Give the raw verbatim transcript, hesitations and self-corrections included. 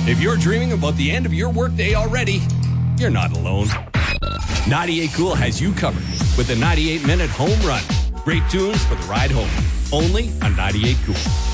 If you're dreaming about the end of your workday already, you're not alone. ninety-eight Cool has you covered with the ninety-eight minute home run. Great tunes for the ride home. Only on ninety-eight Cool.